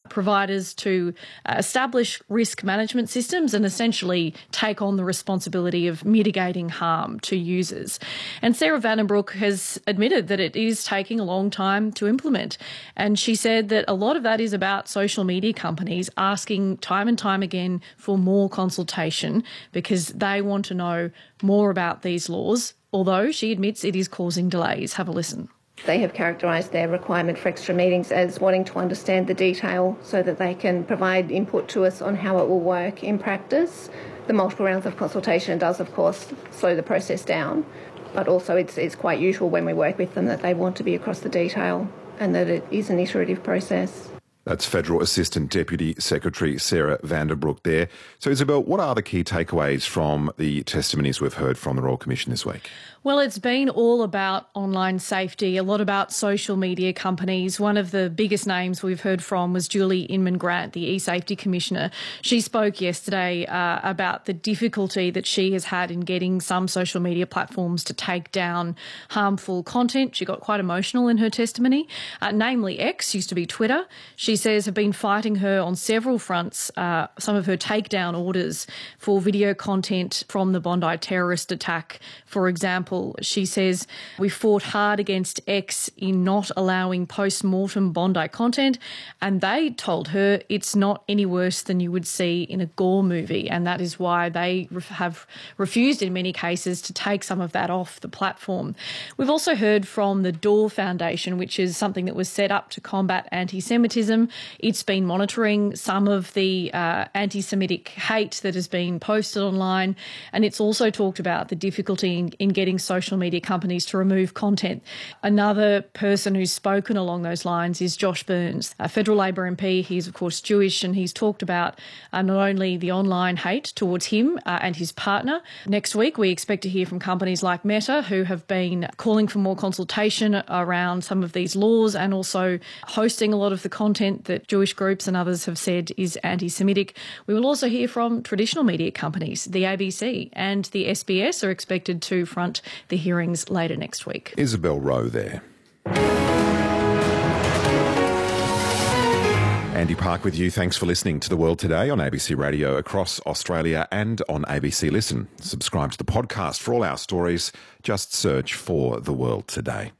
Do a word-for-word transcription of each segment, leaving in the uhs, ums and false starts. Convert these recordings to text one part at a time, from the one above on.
providers to uh, establish risk management systems and essentially take on the responsibility of mitigating harm to users. And Sarah Vandenbroek has admitted that it is taking a long time to implement. And she said that a lot of that is about social media companies asking time and time again for more consultation because they want to know more about these laws, although she admits it is causing delays. Have a listen. They have characterised their requirement for extra meetings as wanting to understand the detail so that they can provide input to us on how it will work in practice. The multiple rounds of consultation does, of course, slow the process down, but also it's, it's quite usual when we work with them that they want to be across the detail and that it is an iterative process. That's Federal Assistant Deputy Secretary Sarah Vandenbroek there. So, Isabel, what are the key takeaways from the testimonies we've heard from the Royal Commission this week? Well, it's been all about online safety, a lot about social media companies. One of the biggest names we've heard from was Julie Inman-Grant, the e-Safety Commissioner. She spoke yesterday uh, about the difficulty that she has had in getting some social media platforms to take down harmful content. She got quite emotional in her testimony. Uh, namely, X, used to be Twitter. She says have been fighting her on several fronts, uh, some of her takedown orders for video content from the Bondi terrorist attack, for example. She says, we fought hard against X in not allowing post-mortem Bondi content, and they told her it's not any worse than you would see in a gore movie, and that is why they have refused in many cases to take some of that off the platform. We've also heard from the Door Foundation, which is something that was set up to combat anti-Semitism. It's been monitoring some of the uh, anti-Semitic hate that has been posted online, and it's also talked about the difficulty in, in getting social media companies to remove content. Another person who's spoken along those lines is Josh Burns, a federal Labor M P. He's, of course, Jewish, and he's talked about uh, not only the online hate towards him uh, and his partner. Next week, we expect to hear from companies like Meta, who have been calling for more consultation around some of these laws and also hosting a lot of the content that Jewish groups and others have said is anti-Semitic. We will also hear from traditional media companies. The A B C and the S B S are expected to front the hearings later next week. Isabel Rowe there. Andy Park with you. Thanks for listening to The World Today on A B C Radio across Australia and on A B C Listen. Subscribe to the podcast for all our stories. Just search for The World Today.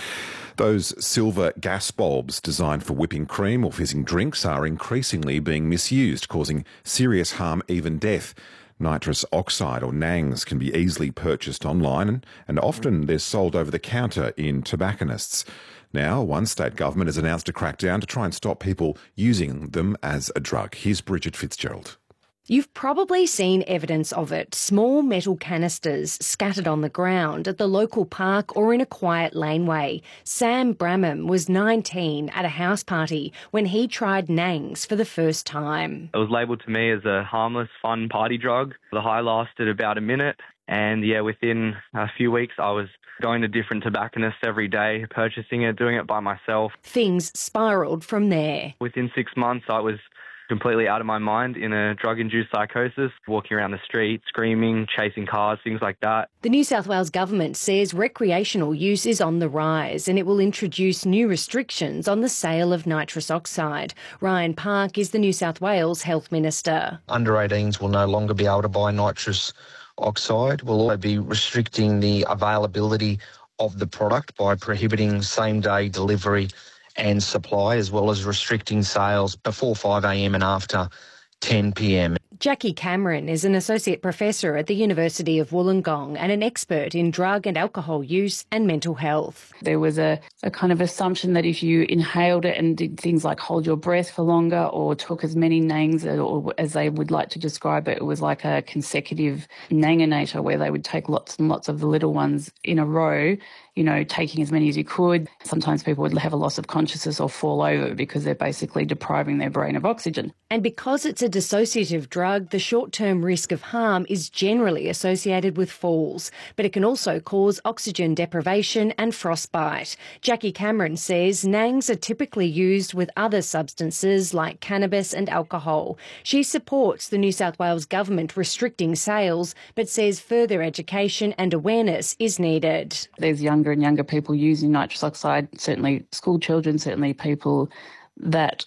Those silver gas bulbs designed for whipping cream or fizzing drinks are increasingly being misused, causing serious harm, even death. Nitrous oxide, or NANGs, can be easily purchased online and, and often they're sold over the counter in tobacconists. Now, one state government has announced a crackdown to try and stop people using them as a drug. Here's Bridget Fitzgerald. You've probably seen evidence of it, small metal canisters scattered on the ground at the local park or in a quiet laneway. Sam Bramham was nineteen at a house party when he tried NANGs for the first time. It was labelled to me as a harmless, fun party drug. The high lasted about a minute, and yeah, within a few weeks I was going to different tobacconists every day, purchasing it, doing it by myself. Things spiralled from there. Within six months I was completely out of my mind in a drug-induced psychosis, walking around the street, screaming, chasing cars, things like that. The New South Wales government says recreational use is on the rise and it will introduce new restrictions on the sale of nitrous oxide. Ryan Park is the New South Wales Health Minister. Under eighteens will no longer be able to buy nitrous oxide. We'll also be restricting the availability of the product by prohibiting same-day delivery and supply, as well as restricting sales before five a m and after ten p m. Jackie Cameron is an associate professor at the University of Wollongong and an expert in drug and alcohol use and mental health. There was a, a kind of assumption that if you inhaled it and did things like hold your breath for longer or took as many nangs, or as they would like to describe it, it was like a consecutive nanginator where they would take lots and lots of the little ones in a row, you know, taking as many as you could. Sometimes people would have a loss of consciousness or fall over because they're basically depriving their brain of oxygen. And because it's a dissociative drug, the short-term risk of harm is generally associated with falls, but it can also cause oxygen deprivation and frostbite. Jackie Cameron says NANGs are typically used with other substances like cannabis and alcohol. She supports the New South Wales government restricting sales, but says further education and awareness is needed. There's younger and younger people using nitrous oxide, certainly school children, certainly people that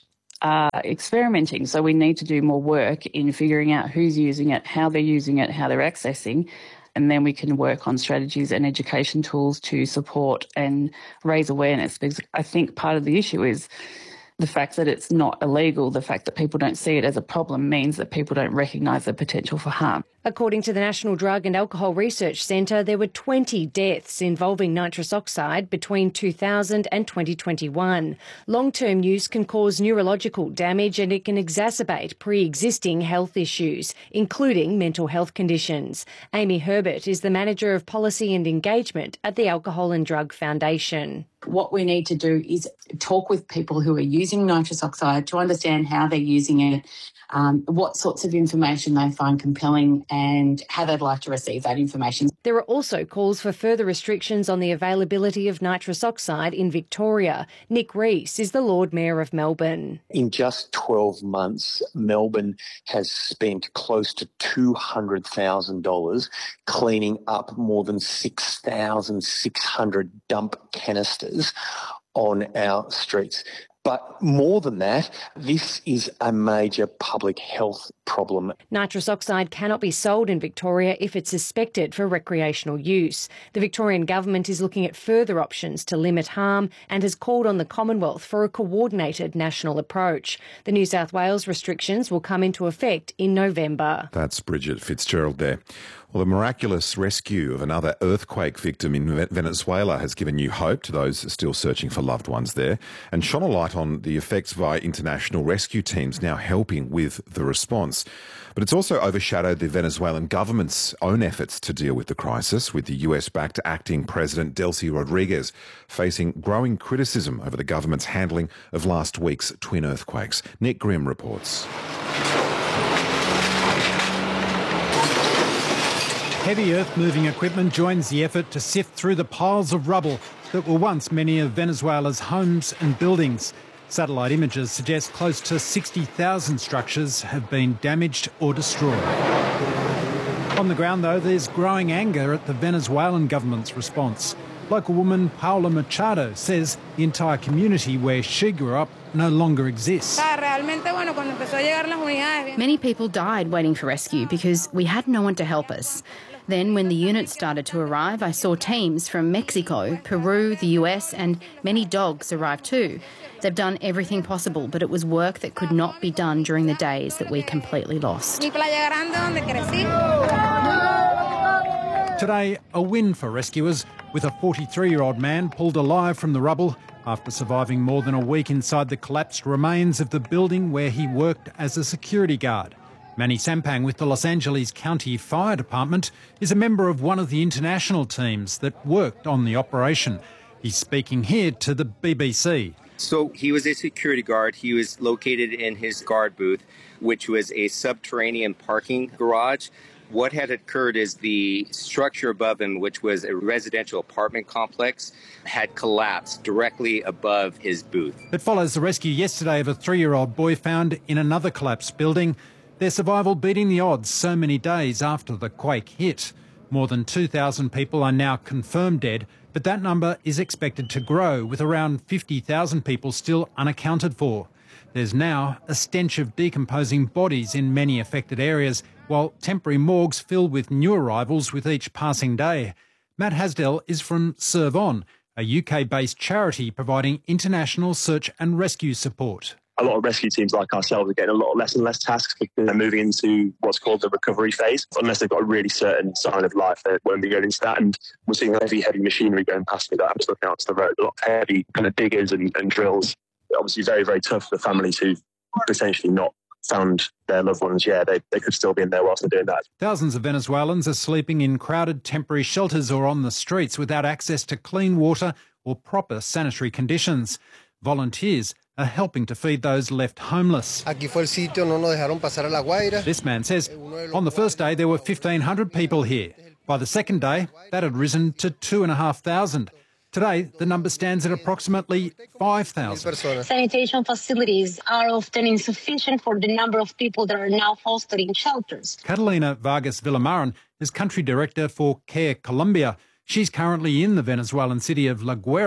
are experimenting. So we need to do more work in figuring out who's using it, how they're using it, how they're accessing, and then we can work on strategies and education tools to support and raise awareness. Because I think part of the issue is the fact that it's not illegal, the fact that people don't see it as a problem means that people don't recognise the potential for harm. According to the National Drug and Alcohol Research Centre, there were twenty deaths involving nitrous oxide between two thousand and twenty twenty-one. Long-term use can cause neurological damage and it can exacerbate pre-existing health issues, including mental health conditions. Amy Herbert is the Manager of Policy and Engagement at the Alcohol and Drug Foundation. What we need to do is talk with people who are using nitrous oxide to understand how they're using it, um, what sorts of information they find compelling and how they'd like to receive that information. There are also calls for further restrictions on the availability of nitrous oxide in Victoria. Nick Rees is the Lord Mayor of Melbourne. In just twelve months, Melbourne has spent close to two hundred thousand dollars cleaning up more than six thousand six hundred dump canisters on our streets. But more than that, this is a major public health problem. Nitrous oxide cannot be sold in Victoria if it's suspected for recreational use. The Victorian government is looking at further options to limit harm and has called on the Commonwealth for a coordinated national approach. The New South Wales restrictions will come into effect in November. That's Bridget Fitzgerald there. Well, the miraculous rescue of another earthquake victim in Venezuela has given new hope to those still searching for loved ones there and shone a light on the effects via international rescue teams now helping with the response. But it's also overshadowed the Venezuelan government's own efforts to deal with the crisis, with the U S-backed acting President Delcy Rodriguez facing growing criticism over the government's handling of last week's twin earthquakes. Nick Grimm reports. Heavy earth-moving equipment joins the effort to sift through the piles of rubble that were once many of Venezuela's homes and buildings. Satellite images suggest close to sixty thousand structures have been damaged or destroyed. On the ground, though, there's growing anger at the Venezuelan government's response. Local woman Paula Machado says the entire community where she grew up no longer exists. Many people died waiting for rescue because we had no one to help us. Then when the units started to arrive, I saw teams from Mexico, Peru, the U S and many dogs arrive too. They've done everything possible, but it was work that could not be done during the days that we completely lost. Today, a win for rescuers, with a forty-three-year-old man pulled alive from the rubble after surviving more than a week inside the collapsed remains of the building where he worked as a security guard. Manny Sampang with the Los Angeles County Fire Department is a member of one of the international teams that worked on the operation. He's speaking here to the B B C. So he was a security guard. He was located in his guard booth, which was a subterranean parking garage. What had occurred is the structure above him, which was a residential apartment complex, had collapsed directly above his booth. It follows the rescue yesterday of a three-year-old boy found in another collapsed building. Their survival beating the odds so many days after the quake hit. More than two thousand people are now confirmed dead, but that number is expected to grow, with around fifty thousand people still unaccounted for. There's now a stench of decomposing bodies in many affected areas, while temporary morgues fill with new arrivals with each passing day. Matt Hasdell is from Serve On, a U K-based charity providing international search and rescue support. A lot of rescue teams like ourselves are getting a lot less and less tasks because they're moving into what's called the recovery phase. Unless they've got a really certain sign of life, they won't be going into that. And we're seeing heavy, heavy machinery going past me that I'm just looking out to the road. A lot of heavy kind of diggers and, and drills. Obviously very, very tough for the families who've potentially not found their loved ones. Yeah, they, they could still be in there whilst they're doing that. Thousands of Venezuelans are sleeping in crowded temporary shelters or on the streets without access to clean water or proper sanitary conditions. Volunteers are helping to feed those left homeless. This man says on the first day there were fifteen hundred people here. By the second day, that had risen to two thousand five hundred. Today, the number stands at approximately five thousand. Sanitation facilities are often insufficient for the number of people that are now hosted in shelters. Catalina Vargas Villamaran is country director for Care Colombia. She's currently in the Venezuelan city of La Guaira,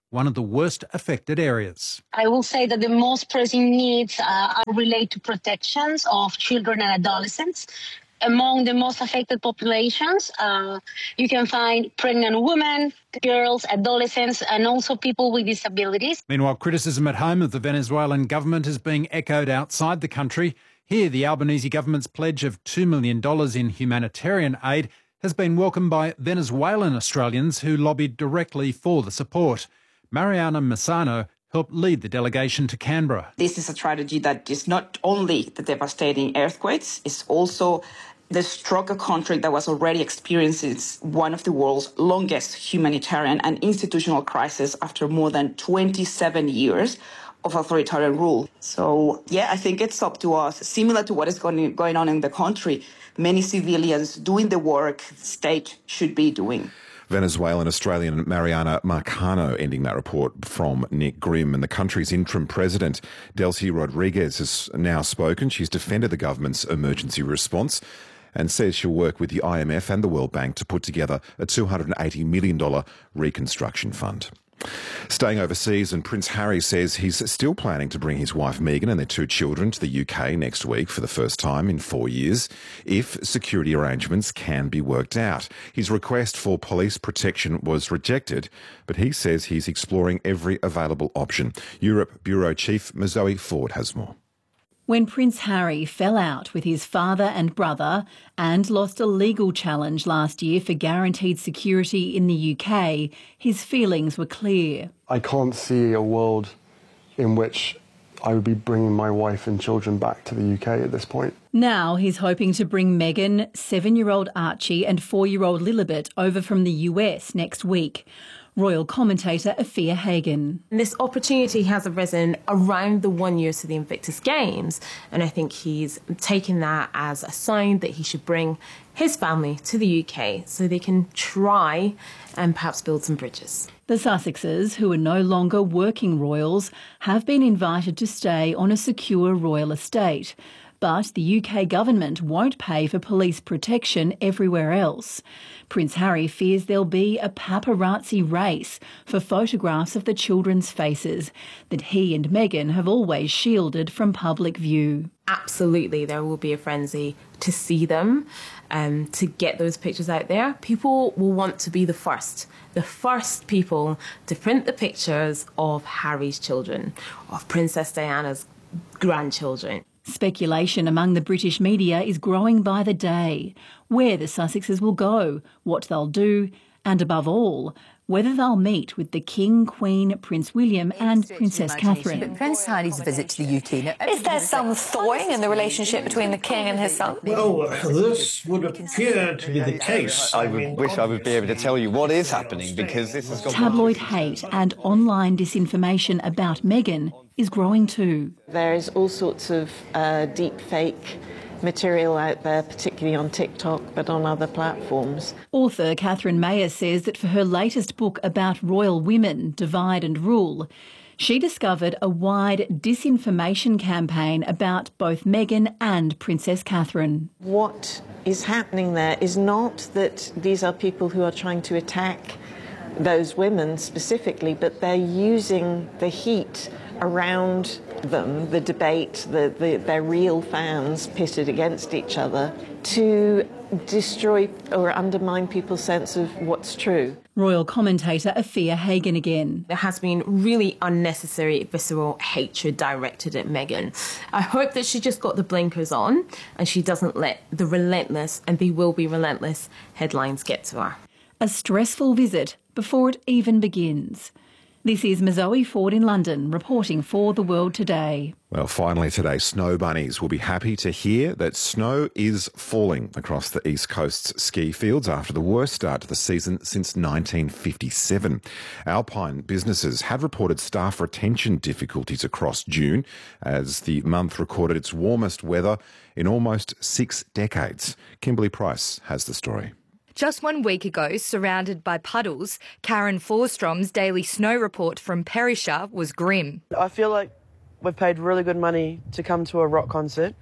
one of the worst affected areas. I will say that the most pressing needs uh, are related to protections of children and adolescents. Among the most affected populations, uh, you can find pregnant women, girls, adolescents, and also people with disabilities. Meanwhile, criticism at home of the Venezuelan government is being echoed outside the country. Here, the Albanese government's pledge of two million dollars in humanitarian aid has been welcomed by Venezuelan Australians who lobbied directly for the support. Mariana Massano helped lead the delegation to Canberra. This is a tragedy that is not only the devastating earthquakes, it's also the stroke of country that was already experiencing one of the world's longest humanitarian and institutional crises after more than twenty-seven years of authoritarian rule. So, yeah, I think it's up to us. Similar to what is going, going on in the country, many civilians doing the work the state should be doing. Venezuelan Australian Mariana Marcano ending that report from Nick Grimm. And the country's interim president, Delcy Rodriguez, has now spoken. She's defended the government's emergency response and says she'll work with the I M F and the World Bank to put together a two hundred eighty million dollars reconstruction fund. Staying overseas, and Prince Harry says he's still planning to bring his wife Meghan and their two children to the U K next week for the first time in four years, if security arrangements can be worked out. His request for police protection was rejected, but he says he's exploring every available option. Europe Bureau Chief Mazoe Ford has more. When Prince Harry fell out with his father and brother and lost a legal challenge last year for guaranteed security in the U K, his feelings were clear. I can't see a world in which I would be bringing my wife and children back to the U K at this point. Now he's hoping to bring Meghan, seven-year-old Archie and four-year-old Lilibet over from the U S next week. Royal commentator Afia Hagen. This opportunity has arisen around the one year to the Invictus Games, and I think he's taken that as a sign that he should bring his family to the U K so they can try and perhaps build some bridges. The Sussexes, who are no longer working royals, have been invited to stay on a secure royal estate. But the U K government won't pay for police protection everywhere else. Prince Harry fears there'll be a paparazzi race for photographs of the children's faces that he and Meghan have always shielded from public view. Absolutely, there will be a frenzy to see them, um, to get those pictures out there. People will want to be the first, the first people to print the pictures of Harry's children, of Princess Diana's grandchildren. Speculation among the British media is growing by the day. Where the Sussexes will go, what they'll do, and above all, whether they'll meet with the King, Queen, Prince William and Princess Catherine. Prince Harry's visit to the U K. Now, is there some thawing in the relationship between the King and his son? Well, this would appear to be the case. I would wish I would be able to tell you what is happening, because this has got... Tabloid hate and online disinformation about Meghan is growing too. There is all sorts of uh, deep fake material out there, particularly on TikTok, but on other platforms. Author Catherine Mayer says that for her latest book about royal women, Divide and Rule, she discovered a wide disinformation campaign about both Meghan and Princess Catherine. What is happening there is not that these are people who are trying to attack those women specifically, but they're using the heat around them, the debate, the, the, their real fans pitted against each other, to destroy or undermine people's sense of what's true. Royal commentator Afia Hagen again. There has been really unnecessary, visceral hatred directed at Meghan. I hope that she just got the blinkers on and she doesn't let the relentless, and they will be relentless, headlines get to her. A stressful visit before it even begins. This is Mazoe Ford in London, reporting for The World Today. Well, finally today, snow bunnies will be happy to hear that snow is falling across the East Coast's ski fields after the worst start to the season since nineteen fifty-seven. Alpine businesses have reported staff retention difficulties across June as the month recorded its warmest weather in almost six decades. Kimberly Price has the story. Just one week ago, surrounded by puddles, Karen Forstrom's daily snow report from Perisher was grim. I feel like we've paid really good money to come to a rock concert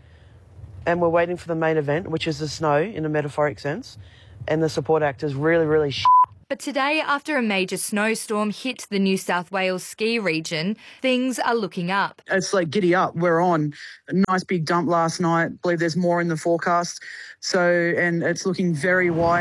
and we're waiting for the main event, which is the snow in a metaphoric sense, and the support act is really, really shit. But today, after a major snowstorm hit the New South Wales ski region, things are looking up. It's like giddy up. We're on a nice big dump last night. I believe there's more in the forecast. So, and it's looking very white.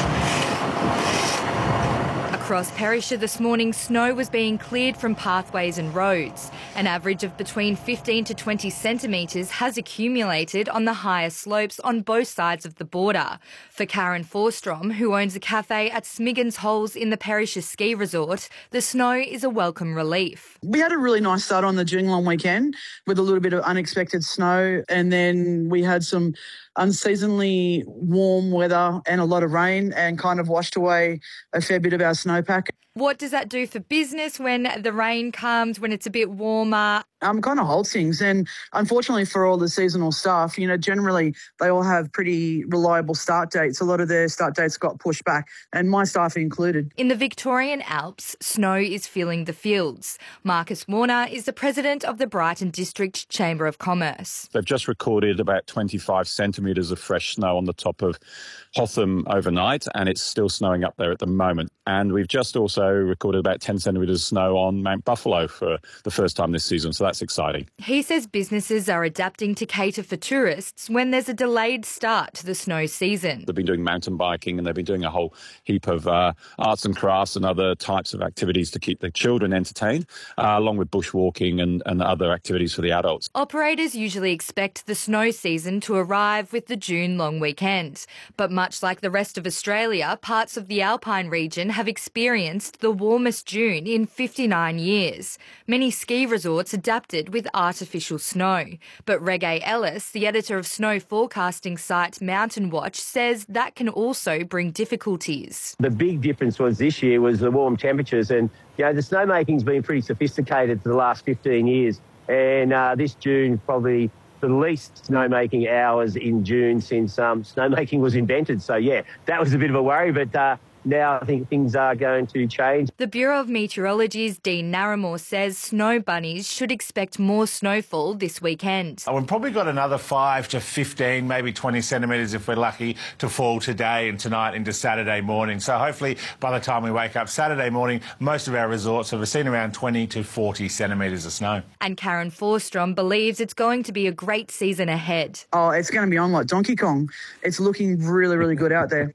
Across Perisher this morning, snow was being cleared from pathways and roads. An average of between fifteen to twenty centimetres has accumulated on the higher slopes on both sides of the border. For Karen Forstrom, who owns a cafe at Smiggins Holes in the Perisher Ski Resort, the snow is a welcome relief. We had a really nice start on the June long weekend with a little bit of unexpected snow, and then we had some unseasonably warm weather and a lot of rain, and kind of washed away a fair bit of our snowpack. What does that do for business when the rain comes, when it's a bit warmer? Um, kind of holds things. And unfortunately for all the seasonal staff, you know, generally they all have pretty reliable start dates. A lot of their start dates got pushed back, and my staff included. In the Victorian Alps, snow is filling the fields. Marcus Warner is the president of the Brighton District Chamber of Commerce. They've just recorded about twenty-five centimetres of fresh snow on the top of Hotham overnight, and it's still snowing up there at the moment. And we've just also recorded about ten centimetres of snow on Mount Buffalo for the first time this season, so that's exciting. He says businesses are adapting to cater for tourists when there's a delayed start to the snow season. They've been doing mountain biking, and they've been doing a whole heap of uh, arts and crafts and other types of activities to keep the children entertained, uh, along with bushwalking and, and other activities for the adults. Operators usually expect the snow season to arrive with the June long weekend. But much like the rest of Australia, parts of the Alpine region have experienced the warmest June in fifty-nine years. Many ski resorts adapted with artificial snow. But Reggae Ellis, the editor of snow forecasting site Mountain Watch, says that can also bring difficulties. The big difference was this year was the warm temperatures, and you know the snowmaking's been pretty sophisticated for the last fifteen years, and uh, this June probably the least snowmaking hours in June since um, snowmaking was invented. So yeah, that was a bit of a worry, but uh, now I think things are going to change. The Bureau of Meteorology's Dean Narramore says snow bunnies should expect more snowfall this weekend. We've probably got another five to fifteen, maybe twenty centimetres if we're lucky, to fall today and tonight into Saturday morning. So hopefully by the time we wake up Saturday morning, most of our resorts have seen around twenty to forty centimetres of snow. And Karen Forstrom believes it's going to be a great season ahead. Oh, it's going to be on like Donkey Kong. It's looking really, really good out there.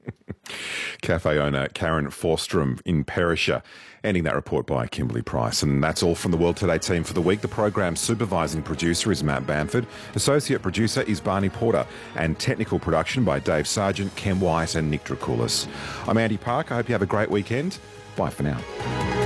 Cafe owner Karen Forstrom in Perisher. Ending that report by Kimberly Price. And that's all from the World Today team for the week. The program's supervising producer is Matt Bamford. Associate producer is Barney Porter. And technical production by Dave Sargent, Ken White and Nick Dracoulis. I'm Andy Park. I hope you have a great weekend. Bye for now.